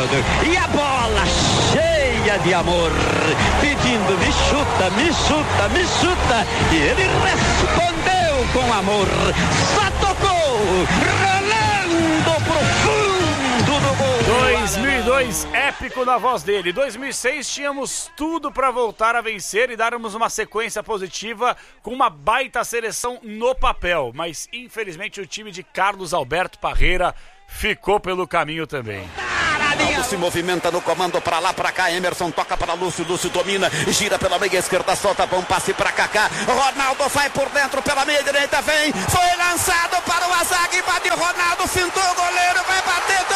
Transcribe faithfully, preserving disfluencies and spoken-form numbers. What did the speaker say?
Ronaldo. E a bola cheia de amor, pedindo me chuta, me chuta, me chuta. E ele respondeu com amor. Só tocou, rolando profundo no gol. dois mil e dois, épico na voz dele. dois mil e seis tínhamos tudo para voltar a vencer e darmos uma sequência positiva com uma baita seleção no papel. Mas infelizmente o time de Carlos Alberto Parreira ficou pelo caminho também. Ronaldo se movimenta no comando, pra lá, pra cá. Emerson toca para Lúcio, Lúcio domina, gira pela meia esquerda, solta, bom passe pra Kaká. Ronaldo vai por dentro pela meia direita, vem, foi lançado para o Azag, bateu, Ronaldo fintou o goleiro, vai bater.